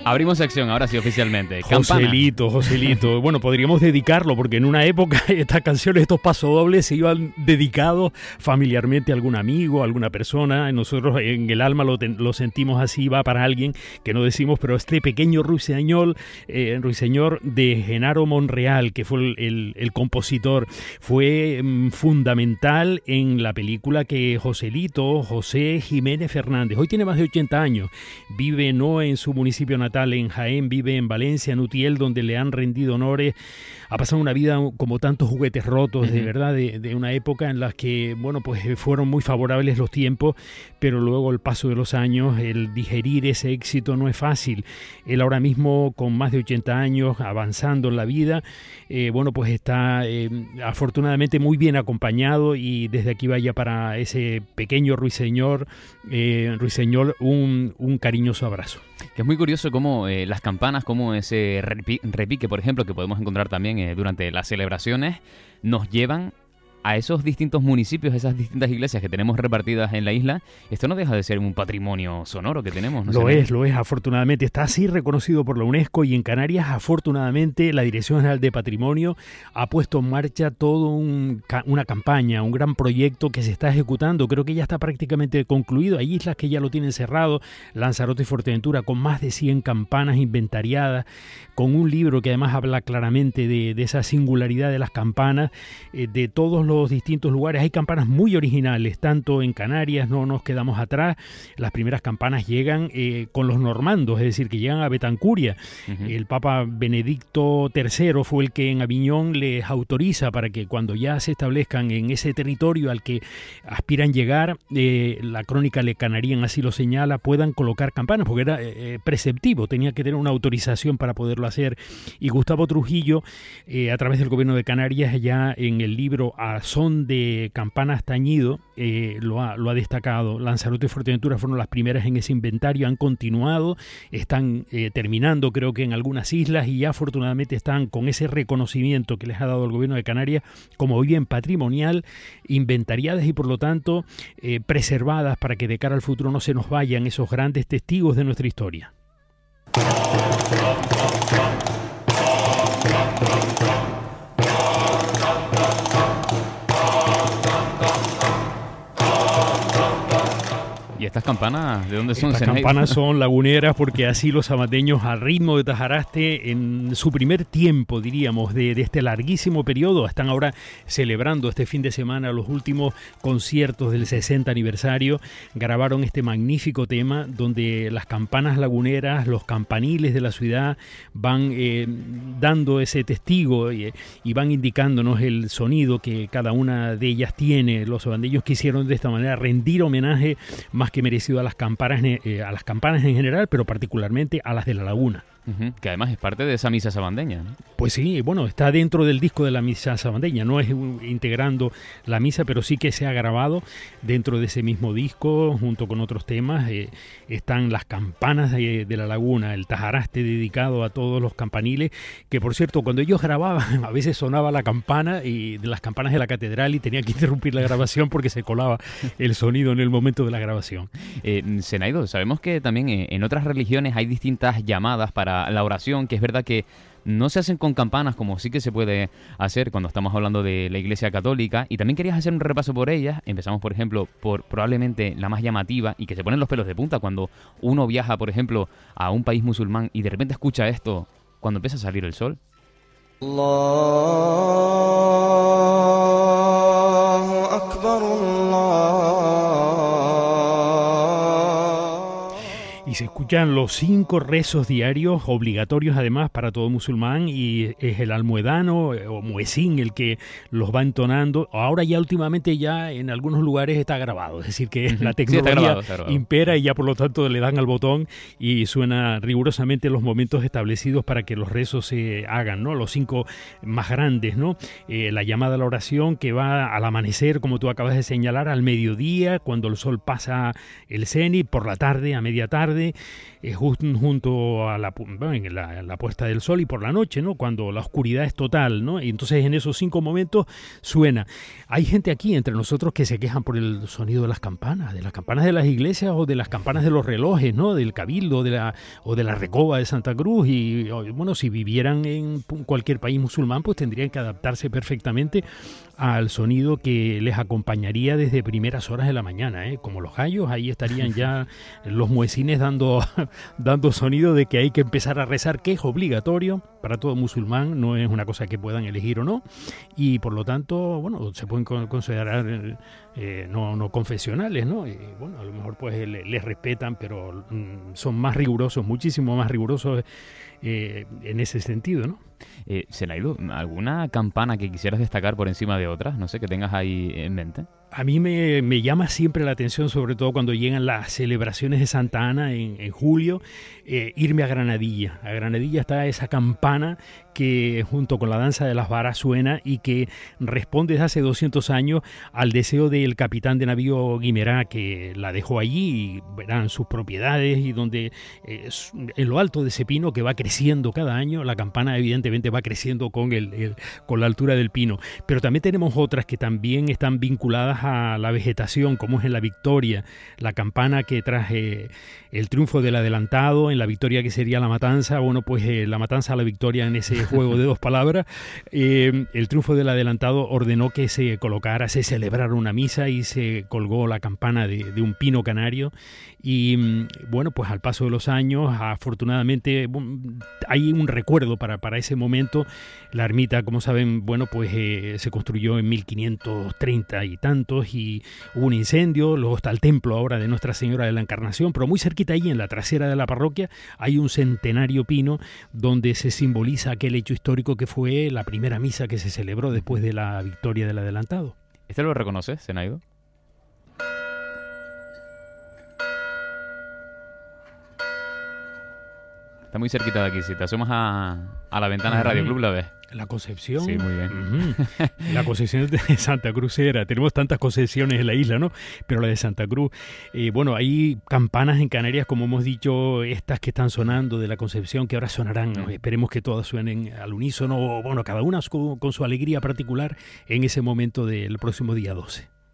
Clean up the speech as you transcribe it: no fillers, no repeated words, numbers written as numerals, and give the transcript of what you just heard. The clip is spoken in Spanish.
Abrimos sección, ahora sí, oficialmente. Joselito. Bueno, podríamos dedicarlo, porque en una época estas canciones, estos pasodobles se iban dedicados familiarmente a algún amigo, a alguna persona. Nosotros en el alma lo sentimos así, va para alguien que no decimos, pero este pequeño ruiseñor de Genaro Monreal, que fue el compositor, fue fundamental en la película que José Jiménez Fernández, hoy tiene más de 80 años, vive no en su municipio natal, en Jaén, vive en Valencia, en Utiel, donde le han rendido honores. Ha pasado una vida como tantos juguetes rotos, de verdad, de una época en la que, bueno, pues fueron muy favorables los tiempos, pero luego el paso de los años, el digerir ese éxito no es fácil. Él ahora mismo, con más de 80 años, avanzando en la vida, bueno, pues está afortunadamente muy bien acompañado, y desde aquí vaya para ese pequeño ruiseñor, un cariñoso abrazo. Que es muy curioso cómo las campanas, como ese repique, por ejemplo, que podemos encontrar también durante las celebraciones, nos llevan a esos distintos municipios, esas distintas iglesias que tenemos repartidas en la isla. Esto no deja de ser un patrimonio sonoro que tenemos, ¿no? Lo es, afortunadamente. Está así reconocido por la UNESCO, y en Canarias, afortunadamente, la Dirección General de Patrimonio ha puesto en marcha toda una campaña, un gran proyecto que se está ejecutando. Creo que ya está prácticamente concluido. Hay islas que ya lo tienen cerrado, Lanzarote y Fuerteventura, con más de 100 campanas inventariadas, con un libro que además habla claramente de esa singularidad de las campanas, de todos los distintos lugares. Hay campanas muy originales, tanto en Canarias, no nos quedamos atrás. Las primeras campanas llegan con los normandos, es decir, que llegan a Betancuria. El Papa Benedicto III fue el que en Aviñón les autoriza para que cuando ya se establezcan en ese territorio al que aspiran llegar, la crónica Le Canarien así lo señala, puedan colocar campanas, porque era preceptivo, tenía que tener una autorización para poderlo hacer. Y Gustavo Trujillo, a través del gobierno de Canarias, ya en el libro A Son de Campanas Tañido, lo ha destacado. Lanzarote y Fuerteventura fueron las primeras en ese inventario, han continuado, están terminando creo que en algunas islas, y ya afortunadamente están con ese reconocimiento que les ha dado el gobierno de Canarias como bien patrimonial, inventariadas y por lo tanto preservadas, para que de cara al futuro no se nos vayan esos grandes testigos de nuestra historia. ¿Y estas campanas de dónde son? Estas campanas son laguneras, porque así los sabandeños, al ritmo de Tajaraste, en su primer tiempo, diríamos, de este larguísimo periodo, están ahora celebrando este fin de semana los últimos conciertos del 60 aniversario, grabaron este magnífico tema donde las campanas laguneras, los campaniles de la ciudad van dando ese testigo y van indicándonos el sonido que cada una de ellas tiene. Los sabandeños quisieron de esta manera rendir homenaje más que merecido a las campanas en general, pero particularmente a las de la laguna. Que además es parte de esa misa sabandeña, ¿no? Pues sí, bueno, está dentro del disco de la misa sabandeña, no es integrando la misa, pero sí que se ha grabado dentro de ese mismo disco, junto con otros temas. Están las campanas de la laguna, el Tajaraste dedicado a todos los campaniles, que por cierto, cuando ellos grababan, a veces sonaba la campana y de las campanas de la catedral, y tenía que interrumpir la grabación porque se colaba el sonido en el momento de la grabación. Zenaido, sabemos que también en otras religiones hay distintas llamadas para la oración, que es verdad que no se hacen con campanas como sí que se puede hacer cuando estamos hablando de la Iglesia Católica, y también querías hacer un repaso por ellas. Empezamos, por ejemplo, por probablemente la más llamativa y que se ponen los pelos de punta cuando uno viaja, por ejemplo, a un país musulmán y de repente escucha esto cuando empieza a salir el sol. Allahu Akbar, Y se escuchan los 5 rezos diarios, obligatorios además para todo musulmán, y es el almuedano o muezín el que los va entonando. Ahora ya últimamente ya en algunos lugares está grabado, es decir que la tecnología está grabado. Impera, y ya por lo tanto le dan al botón y suena rigurosamente los momentos establecidos para que los rezos se hagan, ¿no? Los 5 más grandes, ¿no? La llamada a la oración, que va al amanecer, como tú acabas de señalar, al mediodía, cuando el sol pasa el cenit, por la tarde, a media tarde, tarde, junto a la puesta del sol y por la noche, ¿no? Cuando la oscuridad es total, ¿no? Y entonces en esos 5 momentos suena. Hay gente aquí entre nosotros que se quejan por el sonido de las campanas de las iglesias o de las campanas de los relojes, ¿no? Del Cabildo o de la Recoba de Santa Cruz. Y bueno, si vivieran en cualquier país musulmán, pues tendrían que adaptarse perfectamente al sonido que les acompañaría desde primeras horas de la mañana, ¿eh? Como los gallos, ahí estarían ya los muecines dando sonido de que hay que empezar a rezar, que es obligatorio para todo musulmán, no es una cosa que puedan elegir o no, y por lo tanto, bueno, se pueden considerar no confesionales, ¿no? Y bueno, a lo mejor pues les respetan, pero son más rigurosos, muchísimo más rigurosos en ese sentido, ¿no? Selaído, ¿alguna campana que quisieras destacar por encima de otras? No sé, que tengas ahí en mente. A mí me llama siempre la atención, sobre todo cuando llegan las celebraciones de Santa Ana en julio, irme a Granadilla. A Granadilla está esa campana que junto con la danza de las varas suena y que responde desde hace 200 años al deseo del capitán de navío Guimerá, que la dejó allí y verán sus propiedades, y donde en lo alto de ese pino que va creciendo cada año, la campana evidentemente va creciendo con la altura del pino. Pero también tenemos otras que también están vinculadas a la vegetación, como es en la Victoria, la campana que traje el triunfo del adelantado, en la Victoria que sería la matanza, bueno, pues la matanza a la Victoria en ese juego de 2 palabras, el triunfo del adelantado ordenó que se celebrara una misa y se colgó la campana de un pino canario. Y bueno, pues al paso de los años, afortunadamente hay un recuerdo para ese momento. La ermita, como saben, bueno, pues se construyó en 1530 y tantos, y hubo un incendio. Luego está el templo ahora de Nuestra Señora de la Encarnación, pero muy cerquita ahí en la trasera de la parroquia hay un centenario pino donde se simboliza aquel hecho histórico que fue la primera misa que se celebró después de la victoria del adelantado. ¿Este lo reconoces, Senaido? Está muy cerquita de aquí. Si te asomas a la ventana de Radio Club, la ves. La Concepción. Sí, muy bien. La Concepción de Santa Cruz era. Tenemos tantas Concepciones en la isla, ¿no? Pero la de Santa Cruz. Bueno, hay campanas en Canarias, como hemos dicho, estas que están sonando de la Concepción, que ahora sonarán. Esperemos que todas suenen al unísono, bueno, cada una con su alegría particular en ese momento del próximo día 12.